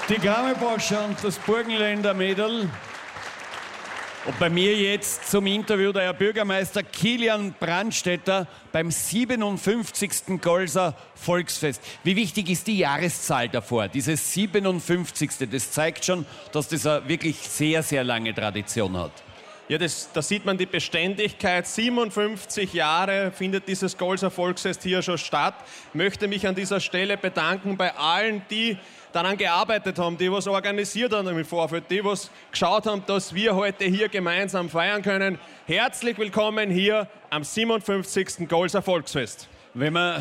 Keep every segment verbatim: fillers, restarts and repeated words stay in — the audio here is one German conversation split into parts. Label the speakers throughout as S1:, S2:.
S1: Die Grammelboscher und das Burgenländer Mädel. Und bei mir jetzt zum Interview der Herr Bürgermeister Kilian Brandstätter beim siebenundfünfzigsten Golser Volksfest. Wie wichtig ist die Jahreszahl davor, dieses siebenundfünfzigste? Das zeigt schon, dass das eine wirklich sehr, sehr lange Tradition hat.
S2: Ja, das, da sieht man die Beständigkeit. siebenundfünfzig Jahre findet dieses Golser Volksfest hier schon statt. Ich möchte mich an dieser Stelle bedanken bei allen, die daran gearbeitet haben, die was organisiert haben im Vorfeld, die was geschaut haben, dass wir heute hier gemeinsam feiern können. Herzlich willkommen hier am siebenundfünfzigsten Golser Volksfest.
S1: Wenn man,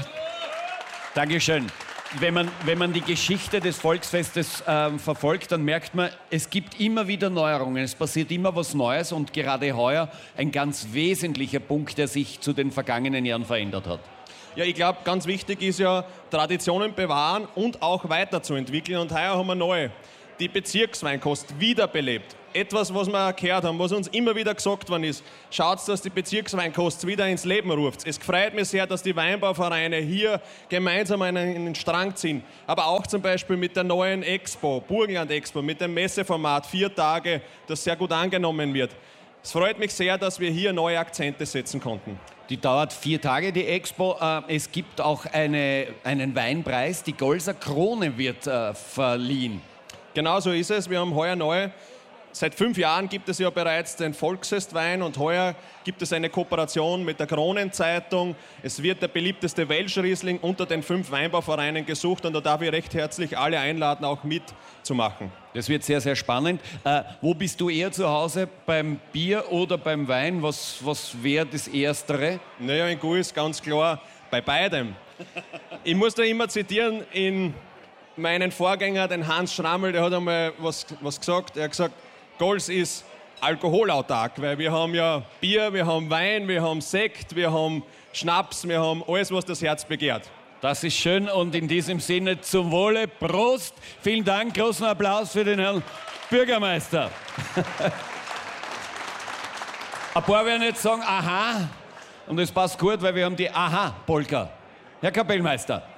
S1: Dankeschön. Wenn man, wenn man die Geschichte des Volksfestes ähm, verfolgt, dann merkt man, es gibt immer wieder Neuerungen. Es passiert immer was Neues und gerade heuer ein ganz wesentlicher Punkt, der sich zu den vergangenen Jahren verändert hat.
S2: Ja, ich glaube, ganz wichtig ist ja, Traditionen bewahren und auch weiterzuentwickeln. Und heuer haben wir neu die Bezirksweinkost wiederbelebt. Etwas, was wir gehört haben, was uns immer wieder gesagt worden ist. Schaut, dass die Bezirksweinkost wieder ins Leben ruft. Es freut mich sehr, dass die Weinbauvereine hier gemeinsam einen, einen Strang ziehen. Aber auch zum Beispiel mit der neuen Expo, Burgenland Expo, mit dem Messeformat, vier Tage, das sehr gut angenommen wird. Es freut mich sehr, dass wir hier neue Akzente setzen konnten.
S1: Die dauert vier Tage, die Expo. Es gibt auch eine, einen Weinpreis. Die Golser Krone wird äh, verliehen.
S2: Genau so ist es. Wir haben heuer neu. Seit fünf Jahren gibt es ja bereits den Volksfestwein und heuer gibt es eine Kooperation mit der Kronenzeitung. Es wird der beliebteste Welschriesling unter den fünf Weinbauvereinen gesucht und da darf ich recht herzlich alle einladen, auch mitzumachen.
S1: Das wird sehr, sehr spannend. Äh, wo bist du eher zu Hause, beim Bier oder beim Wein? Was, was wäre das Erstere?
S2: Naja, in Guis ganz klar bei beidem. Ich muss da immer zitieren, in meinen Vorgänger, den Hans Schrammel, der hat einmal was, was gesagt. Er hat gesagt, Gols ist alkoholautark, weil wir haben ja Bier, wir haben Wein, wir haben Sekt, wir haben Schnaps, wir haben alles, was das Herz begehrt.
S1: Das ist schön und in diesem Sinne zum Wohle. Prost! Vielen Dank, großen Applaus für den Herrn Bürgermeister. Ein paar werden jetzt sagen, aha, und das passt gut, weil wir haben die Aha-Polka. Herr Kapellmeister.